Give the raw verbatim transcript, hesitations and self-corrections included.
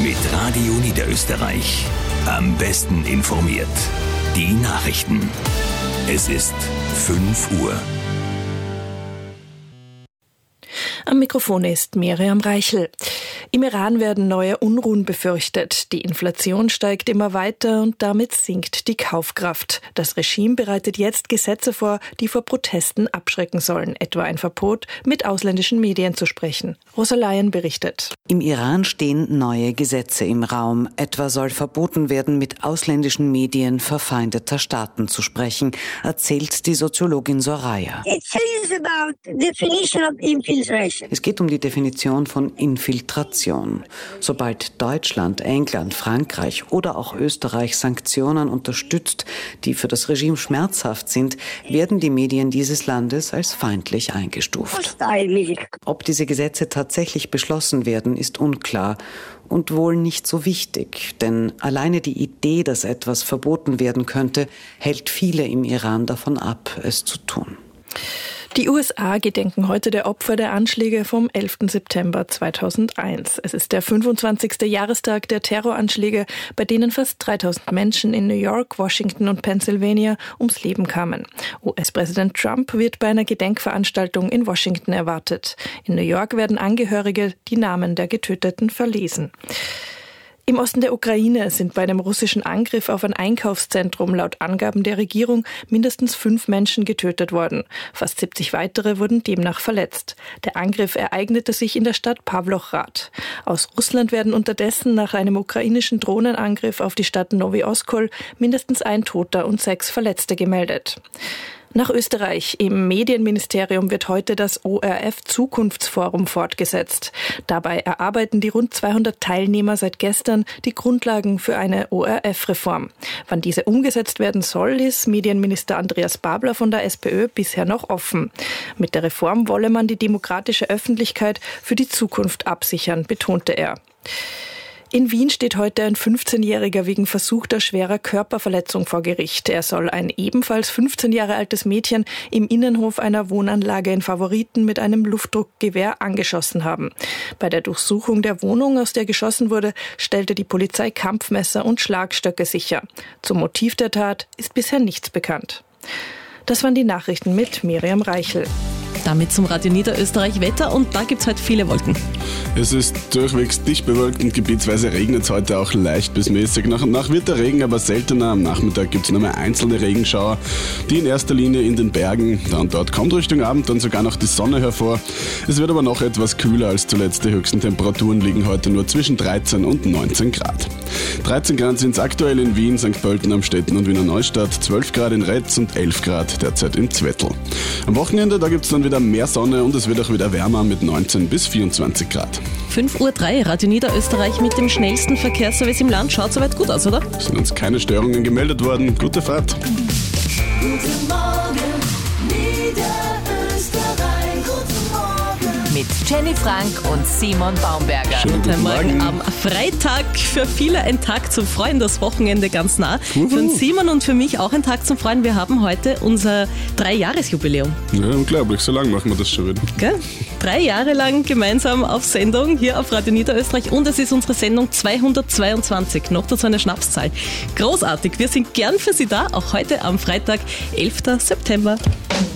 mit Radio Niederösterreich. Am besten informiert. Die Nachrichten. Es ist fünf Uhr. Am Mikrofon ist Miriam Reichel. Im Iran werden neue Unruhen befürchtet. Die Inflation steigt immer weiter und damit sinkt die Kaufkraft. Das Regime bereitet jetzt Gesetze vor, die vor Protesten abschrecken sollen, etwa ein Verbot, mit ausländischen Medien zu sprechen. Rosa Leyen berichtet. Im Iran stehen neue Gesetze im Raum. Etwa soll verboten werden, mit ausländischen Medien verfeindeter Staaten zu sprechen, erzählt die Soziologin Soraya. Es geht um die Definition von Infiltration. Sobald Deutschland, England, Frankreich oder auch Österreich Sanktionen unterstützt, die für das Regime schmerzhaft sind, werden die Medien dieses Landes als feindlich eingestuft. Ob diese Gesetze tatsächlich beschlossen werden, ist unklar und wohl nicht so wichtig, denn alleine die Idee, dass etwas verboten werden könnte, hält viele im Iran davon ab, es zu tun. Die U S A gedenken heute der Opfer der Anschläge vom elften September zweitausendeins. Es ist der fünfundzwanzigste Jahrestag der Terroranschläge, bei denen fast dreitausend Menschen in New York, Washington und Pennsylvania ums Leben kamen. U S-Präsident Trump wird bei einer Gedenkveranstaltung in Washington erwartet. In New York werden Angehörige die Namen der Getöteten verlesen. Im Osten der Ukraine sind bei einem russischen Angriff auf ein Einkaufszentrum laut Angaben der Regierung mindestens fünf Menschen getötet worden. Fast siebzig weitere wurden demnach verletzt. Der Angriff ereignete sich in der Stadt Pawlochrad. Aus Russland werden unterdessen nach einem ukrainischen Drohnenangriff auf die Stadt Nowy Oskol mindestens ein Toter und sechs Verletzte gemeldet. Nach Österreich. Im Medienministerium wird heute das O R F-Zukunftsforum fortgesetzt. Dabei erarbeiten die rund zweihundert Teilnehmer seit gestern die Grundlagen für eine O R F-Reform. Wann diese umgesetzt werden soll, ist Medienminister Andreas Babler von der SPÖ bisher noch offen. Mit der Reform wolle man die demokratische Öffentlichkeit für die Zukunft absichern, betonte er. In Wien steht heute ein fünfzehnjähriger wegen versuchter schwerer Körperverletzung vor Gericht. Er soll ein ebenfalls fünfzehn Jahre altes Mädchen im Innenhof einer Wohnanlage in Favoriten mit einem Luftdruckgewehr angeschossen haben. Bei der Durchsuchung der Wohnung, aus der geschossen wurde, stellte die Polizei Kampfmesser und Schlagstöcke sicher. Zum Motiv der Tat ist bisher nichts bekannt. Das waren die Nachrichten mit Miriam Reichel. Damit zum Radio Niederösterreich Wetter und da gibt es heute viele Wolken. Es ist durchwegs dicht bewölkt und gebietsweise regnet es heute auch leicht bis mäßig. Nach und nach wird der Regen aber seltener. Am Nachmittag gibt es nur mehr einzelne Regenschauer, die in erster Linie in den Bergen. Da und dort kommt Richtung Abend dann sogar noch die Sonne hervor. Es wird aber noch etwas kühler als zuletzt. Die höchsten Temperaturen liegen heute nur zwischen dreizehn und neunzehn Grad. dreizehn Grad sind es aktuell in Wien, Sankt Pölten am Städten und Wiener Neustadt, zwölf Grad in Retz und elf Grad derzeit in Zwettl. Am Wochenende, da gibt es dann wieder mehr Sonne und es wird auch wieder wärmer mit neunzehn bis vierundzwanzig Grad. fünf Uhr drei, Radio Niederösterreich mit dem schnellsten Verkehrsservice im Land. Schaut soweit gut aus, oder? Es sind uns keine Störungen gemeldet worden. Gute Fahrt. Guten Morgen, Niederösterreich. Guten Morgen. Mit Jenny Frank und Simon Baumberger. Schönen Guten Morgen. Morgen. Am Freitag für viele ein Tag zum Freuen, das Wochenende ganz nah. Uhu. Für den Simon und für mich auch ein Tag zum Freuen. Wir haben heute unser Drei-Jahres-Jubiläum. Ja, unglaublich, so lange machen wir das schon wieder. Gell? Drei Jahre lang gemeinsam auf Sendung hier auf Radio Niederösterreich und es ist unsere Sendung zweihundertzweiundzwanzig, noch dazu eine Schnapszahl. Großartig, wir sind gern für Sie da, auch heute am Freitag, elften September.